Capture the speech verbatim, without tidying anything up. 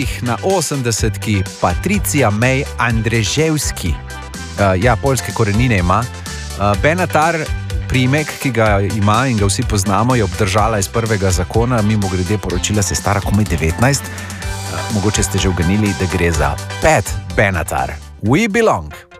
Na osemdesetki Patricia May Andrzejewski. Uh, ja, poljske korenine ima. Uh, Benatar, priimek, ki ga ima in ga vsi poznamo, je obdržala iz prvega zakona, mimo grede poročila se stara komaj devetnajst. Uh, mogoče ste že uganili, da gre za Pat Benatar. We belong.